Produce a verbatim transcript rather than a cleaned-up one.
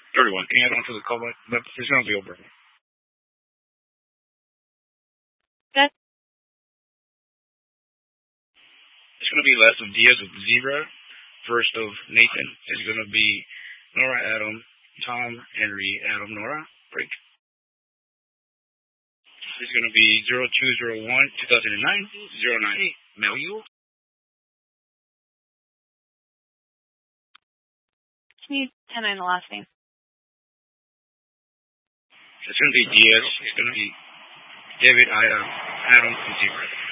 thirty-one. Can you add on to the call? But it's going to be over. That. It's going to be last of Diaz with zero. First of Nathan is going to be Nora, Adam, Tom, Henry, Adam, Nora. Break. It's going to be zero two zero one two thousand nine zero nine eight. Meliu. Can you ten nine the last name? It's going to be Diaz. It's going to be David, Ida, Adam, and zero.